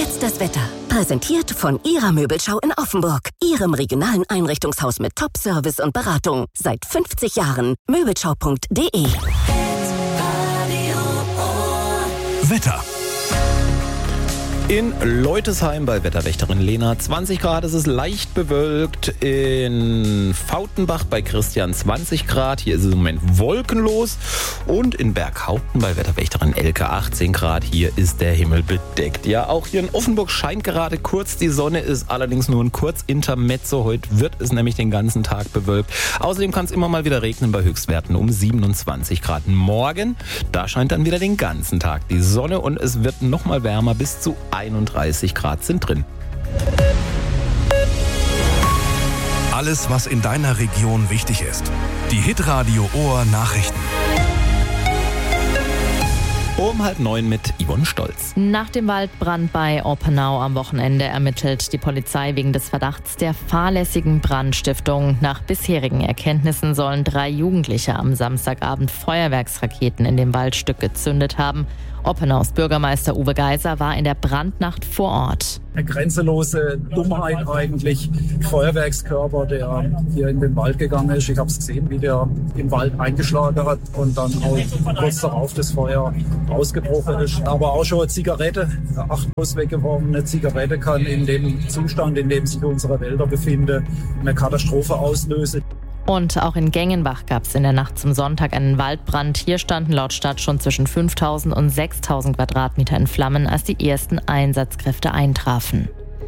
jetzt das Wetter. Präsentiert von Ihrer Möbelschau in Offenburg. Ihrem regionalen Einrichtungshaus mit Top-Service und Beratung. Seit 50 Jahren. Möbelschau.de. Wetter. In Leutesheim bei Wetterwächterin Lena 20 Grad, es ist leicht bewölkt. In Fautenbach bei Christian 20 Grad, hier ist es im Moment wolkenlos. Und in Berghaupten bei Wetterwächterin Elke 18 Grad, hier ist der Himmel bedeckt. Ja, auch hier in Offenburg scheint gerade kurz die Sonne, ist allerdings nur ein Kurzintermezzo. Heute wird es nämlich den ganzen Tag bewölkt. Außerdem kann es immer mal wieder regnen bei Höchstwerten um 27 Grad. Morgen, da scheint dann wieder den ganzen Tag die Sonne und es wird noch mal wärmer, bis zu 31 Grad sind drin. Alles, was in deiner Region wichtig ist. Die Hitradio Ohr Nachrichten. Um 8:30 mit Yvonne Stolz. Nach dem Waldbrand bei Oppenau am Wochenende ermittelt die Polizei wegen des Verdachts der fahrlässigen Brandstiftung. Nach bisherigen Erkenntnissen sollen 3 Jugendliche am Samstagabend Feuerwerksraketen in dem Waldstück gezündet haben. Oppenaus Bürgermeister Uwe Geiser war in der Brandnacht vor Ort. Eine grenzenlose Dummheit eigentlich. Feuerwerkskörper, der hier in den Wald gegangen ist. Ich habe es gesehen, wie der im Wald eingeschlagen hat und dann auch kurz darauf das Feuer ausgebrochen ist. Aber auch schon eine Zigarette, eine achtlos weggeworfene Zigarette kann in dem Zustand, in dem sich unsere Wälder befinden, eine Katastrophe auslösen. Und auch in Gengenbach gab es in der Nacht zum Sonntag einen Waldbrand. Hier standen laut Stadt schon zwischen 5.000 und 6.000 Quadratmeter in Flammen, als die ersten Einsatzkräfte eintrafen.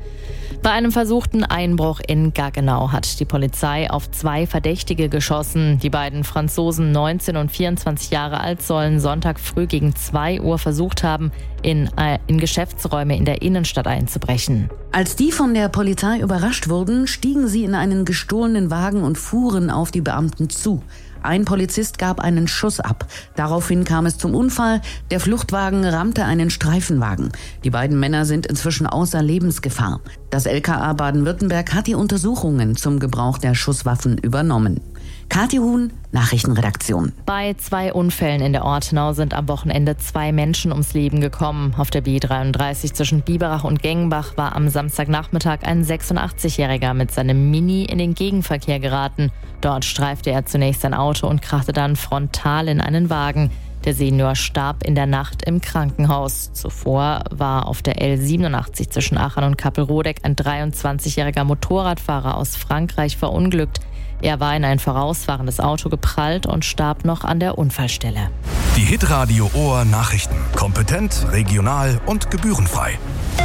Bei einem versuchten Einbruch in Gaggenau hat die Polizei auf 2 Verdächtige geschossen. Die beiden Franzosen, 19 und 24 Jahre alt, sollen Sonntag früh gegen 2 Uhr versucht haben, in Geschäftsräume in der Innenstadt einzubrechen. Als die von der Polizei überrascht wurden, stiegen sie in einen gestohlenen Wagen und fuhren auf die Beamten zu. Ein Polizist gab einen Schuss ab. Daraufhin kam es zum Unfall. Der Fluchtwagen rammte einen Streifenwagen. Die beiden Männer sind inzwischen außer Lebensgefahr. Das LKA Baden-Württemberg hat die Untersuchungen zum Gebrauch der Schusswaffen übernommen. Kathi Huhn, Nachrichtenredaktion. Bei 2 Unfällen in der Ortenau sind am Wochenende 2 Menschen ums Leben gekommen. Auf der B33 zwischen Biberach und Gengenbach war am Samstagnachmittag ein 86-Jähriger mit seinem Mini in den Gegenverkehr geraten. Dort streifte er zunächst ein Auto und krachte dann frontal in einen Wagen. Der Senior starb in der Nacht im Krankenhaus. Zuvor war auf der L87 zwischen Aachen und Kappelrodeck ein 23-jähriger Motorradfahrer aus Frankreich verunglückt. Er war in ein vorausfahrendes Auto geprallt und starb noch an der Unfallstelle. Die Hitradio Ohr Nachrichten. Kompetent, regional und gebührenfrei.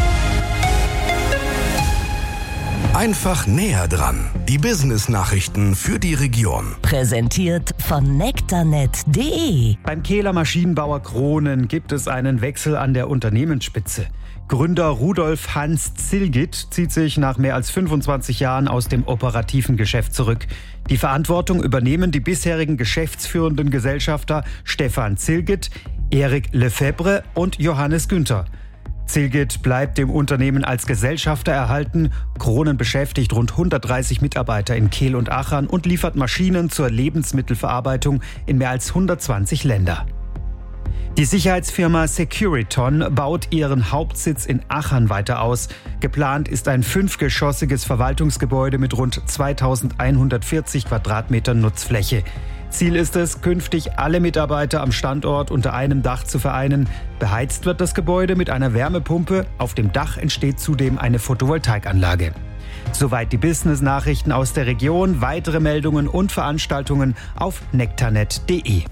Einfach näher dran. Die Business-Nachrichten für die Region. Präsentiert von nektarnet.de. Beim Kehler Maschinenbauer Kronen gibt es einen Wechsel an der Unternehmensspitze. Gründer Rudolf Hans Zilgit zieht sich nach mehr als 25 Jahren aus dem operativen Geschäft zurück. Die Verantwortung übernehmen die bisherigen geschäftsführenden Gesellschafter Stefan Zilgit, Eric Lefebvre und Johannes Günther. Zilgit bleibt dem Unternehmen als Gesellschafter erhalten. Kronen beschäftigt rund 130 Mitarbeiter in Kehl und Aachen und liefert Maschinen zur Lebensmittelverarbeitung in mehr als 120 Länder. Die Sicherheitsfirma Securiton baut ihren Hauptsitz in Aachen weiter aus. Geplant ist ein 5-geschossiges Verwaltungsgebäude mit rund 2140 Quadratmetern Nutzfläche. Ziel ist es, künftig alle Mitarbeiter am Standort unter einem Dach zu vereinen. Beheizt wird das Gebäude mit einer Wärmepumpe. Auf dem Dach entsteht zudem eine Photovoltaikanlage. Soweit die Business-Nachrichten aus der Region. Weitere Meldungen und Veranstaltungen auf nektarnet.de.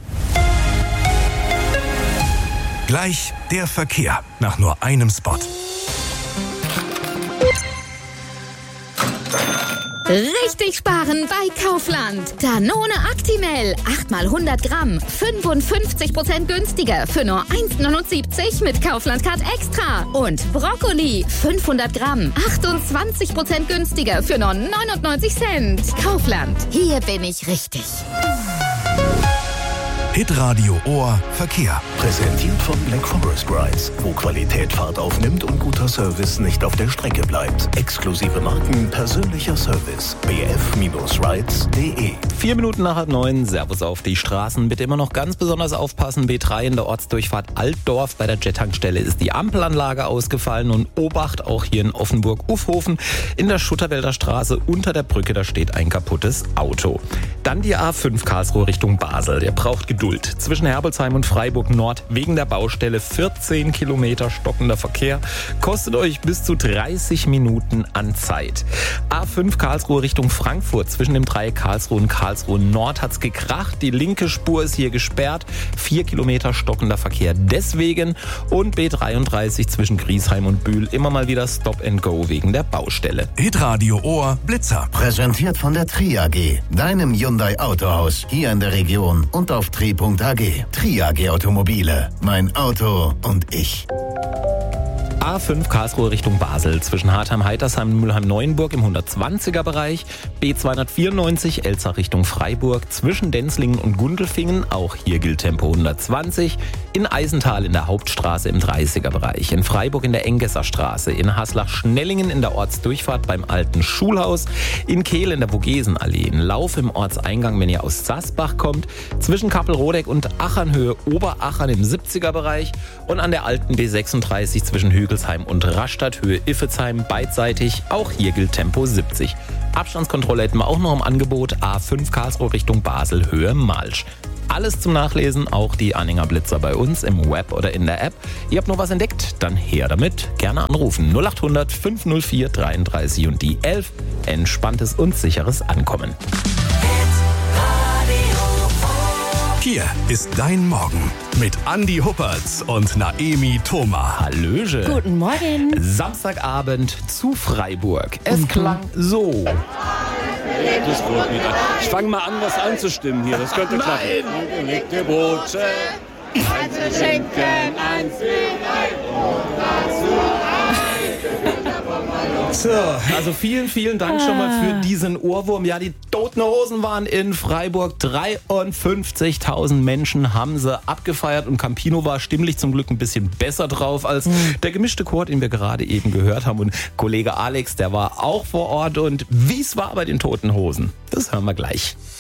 Gleich der Verkehr nach nur einem Spot. Richtig sparen bei Kaufland. Danone Actimel, 8x100 Gramm, 55% günstiger für nur 1,79 mit Kaufland Card Extra. Und Brokkoli, 500 Gramm, 28% günstiger für nur 99 Cent. Kaufland, hier bin ich richtig. Hitradio Ohr Verkehr. Präsentiert von Black Forest Rides, wo Qualität Fahrt aufnimmt und guter Service nicht auf der Strecke bleibt. Exklusive Marken, persönlicher Service. bf-rides.de. 4 Minuten nach 9, Servus auf die Straßen. Bitte immer noch ganz besonders aufpassen. B3 in der Ortsdurchfahrt Altdorf. Bei der Jet-Tankstelle ist die Ampelanlage ausgefallen und Obacht auch hier in Offenburg-Ufhofen. In der Schutterwälder Straße unter der Brücke, da steht ein kaputtes Auto. Dann die A5 Karlsruhe Richtung Basel. Der braucht Geduld. Zwischen Herbelsheim und Freiburg Nord wegen der Baustelle 14 Kilometer stockender Verkehr. Kostet euch bis zu 30 Minuten an Zeit. A5 Karlsruhe Richtung Frankfurt. Zwischen dem Dreieck Karlsruhe und Karlsruhe Nord hat's gekracht. Die linke Spur ist hier gesperrt. 4 Kilometer stockender Verkehr deswegen. Und B33 zwischen Griesheim und Bühl immer mal wieder Stop and Go wegen der Baustelle. Hitradio Ohr Blitzer. Präsentiert von der Tri AG, deinem Hyundai Autohaus hier in der Region und auf tri.ag. Tri AG Automobile, mein Auto und ich. A5 Karlsruhe Richtung Basel. Zwischen Hartheim-Heitersheim und Mülheim-Neuenburg im 120er-Bereich. B294 Elzach Richtung Freiburg. Zwischen Denzlingen und Gundelfingen. Auch hier gilt Tempo 120. In Eisental in der Hauptstraße im 30er-Bereich. In Freiburg in der Engesser Straße. In Haslach-Schnellingen in der Ortsdurchfahrt beim alten Schulhaus. In Kehl in der Vogesenallee. In Lauf im Ortseingang, wenn ihr aus Sassbach kommt. Zwischen Kappelrodeck und Achernhöhe Oberachern im 70er-Bereich. Und an der alten B36 zwischen Hügelsheim und Rastatt, Höhe Iffezheim, beidseitig. Auch hier gilt Tempo 70. Abstandskontrolle hätten wir auch noch im Angebot. A5 Karlsruhe Richtung Basel, Höhe Malsch. Alles zum Nachlesen, auch die Anhänger Blitzer bei uns im Web oder in der App. Ihr habt noch was entdeckt? Dann her damit. Gerne anrufen. 0800 504 33 und die 11. Entspanntes und sicheres Ankommen. Hier ist dein Morgen mit Andi Huppertz und Naemi Thoma. Hallöche. Guten Morgen. Samstagabend zu Freiburg. Es klang so. Das freut mich. Ich fange mal an, was einzustimmen hier. Das könnte klappen. Legte Brote, eins schenken, eins und dazu So, also vielen Dank schon mal für diesen Ohrwurm. Ja, die Toten Hosen waren in Freiburg. 53.000 Menschen haben sie abgefeiert und Campino war stimmlich zum Glück ein bisschen besser drauf als der gemischte Chor, den wir gerade eben gehört haben. Und Kollege Alex, der war auch vor Ort. Und wie es war bei den Toten Hosen, das hören wir gleich.